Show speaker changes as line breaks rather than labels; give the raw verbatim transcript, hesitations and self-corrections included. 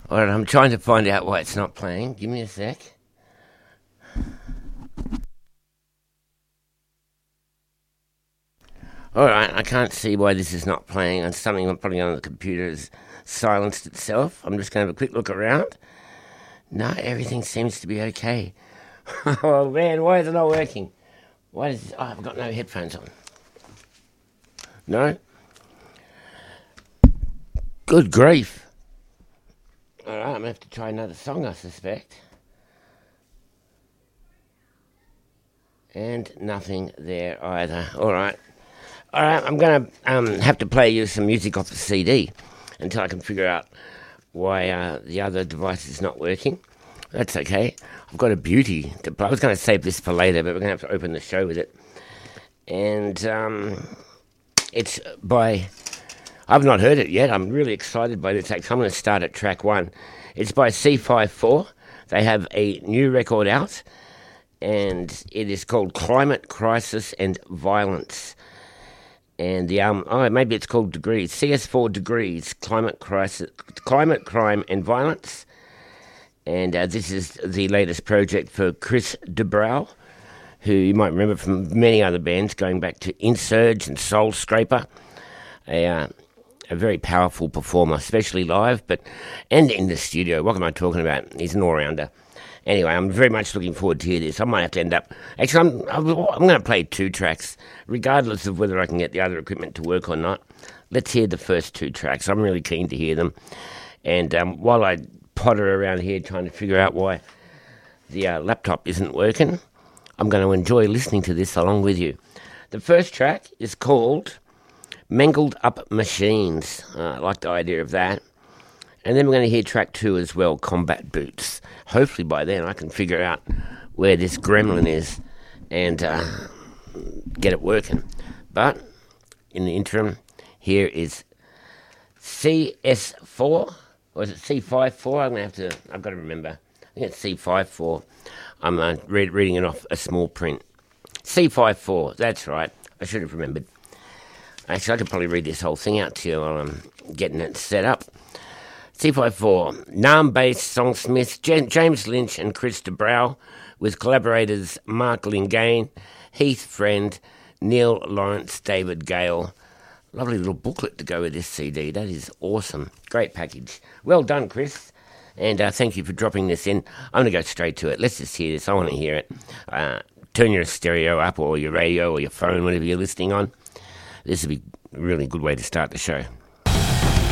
Alright, I'm trying to find out why it's not playing. Give me a sec. Alright, I can't see why this is not playing. And something I'm putting on the computer has silenced itself. I'm just going to have a quick look around. No, everything seems to be okay. Oh man, why is it not working? Why is this? Oh, I've got no headphones on. No? Good grief. Alright, I'm going to have to try another song, I suspect. And nothing there either. Alright. Alright, I'm going to um, have to play you some music off the C D until I can figure out why uh, the other device is not working. That's okay. I've got a beauty to play. I was going to save this for later, but we're going to have to open the show with it. And um, it's by... I've not heard it yet. I'm really excited by this. Actually, I'm going to start at track one. It's by C five four. They have a new record out, and it is called Climate Crisis and Violence. And the album, oh, maybe it's called Degrees. C S four Degrees, Climate Crisis, Climate, Crime and Violence. And uh, this is the latest project for Chris DeBrow, who you might remember from many other bands, going back to Insurge and Soul Scraper. A, uh, a very powerful performer, especially live, but and in the studio. What am I talking about? He's an all-rounder. Anyway, I'm very much looking forward to hear this. I might have to end up... Actually, I'm, I'm, I'm going to play two tracks, regardless of whether I can get the other equipment to work or not. Let's hear the first two tracks. I'm really keen to hear them. And um, while I potter around here trying to figure out why the uh, laptop isn't working, I'm going to enjoy listening to this along with you. The first track is called Mangled Up Machines. Uh, I like the idea of that. And then we're going to hear track two as well, Combat Boots. Hopefully by then I can figure out where this gremlin is and uh, get it working. But in the interim, here is C S four, or is it C five four? I'm going to have to, I've got to remember. I think it's C five four. I'm uh, read, reading it off a small print. C five four, that's right. I should have remembered. Actually, I could probably read this whole thing out to you while I'm getting it set up. C five four, Nairn bass songsmith James Lynch and Chris DeBrow, with collaborators Mark Lingain, Heath Friend, Neil Lawrence, David Gale. Lovely little booklet to go with this C D. That is awesome. Great package. Well done, Chris. And uh, thank you for dropping this in. I'm going to go straight to it. Let's just hear this. I want to hear it. Uh, turn your stereo up or your radio or your phone, whatever you're listening on. This would be a really good way to start the show.